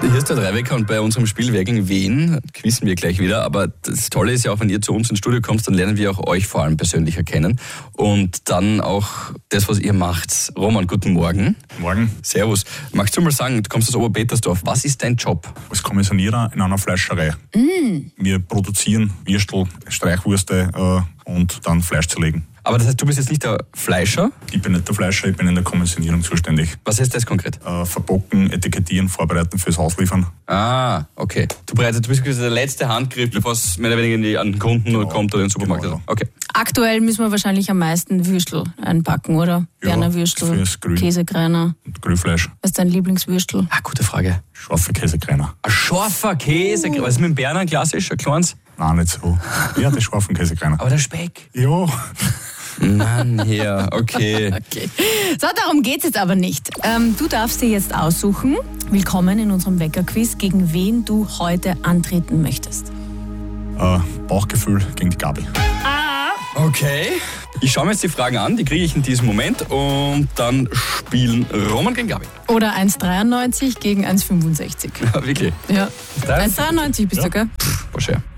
Hier ist der Dreiwecker und bei unserem Spiel Wer gegen wen quizzen wir gleich wieder. Aber das Tolle ist ja auch, wenn ihr zu uns ins Studio kommt, dann lernen wir auch euch vor allem persönlich erkennen. Und dann auch das, was ihr macht. Roman, guten Morgen. Morgen. Servus. Magst du mal sagen, du kommst aus Oberpetersdorf. Was ist dein Job? Als Kommissionierer in einer Fleischerei. Wir produzieren Würstel, Streichwürste und dann Fleisch zerlegen. Aber das heißt, du bist jetzt nicht der Fleischer? Ich bin nicht der Fleischer, ich bin in der Kommissionierung zuständig. Was heißt das konkret? Verpacken, etikettieren, vorbereiten fürs Ausliefern. Ah, okay. Du bist quasi der letzte Handgriff, bevor es mehr oder weniger an den Kunden kommt oder in den Supermarkt. Genau, ja. Okay. Aktuell müssen wir wahrscheinlich am meisten Würstel einpacken, oder? Ja, Berner Würstel, fürs Grün. Käsekreiner. Und Grillfleisch. Was ist dein Lieblingswürstel? Ah, gute Frage. Scharfe Käsekreiner. Ein scharfer Käse. Was ist mit dem Berner klassisch? Ein kleines? Nein, nicht so. Ja, der scharfen Käsekreiner. Aber der Speck. Ja. Mann, ja, okay. Okay. So, darum geht's jetzt aber nicht. Du darfst dir jetzt aussuchen, willkommen in unserem Wecker-Quiz, gegen wen du heute antreten möchtest. Bauchgefühl gegen die Gabi. Okay. Ich schaue mir jetzt die Fragen an, die kriege ich in diesem Moment und dann spielen Roman gegen Gabi. Oder 1,93 gegen 1,65. Ja, wirklich. Ja. 1,93 bist du, gell? War schön.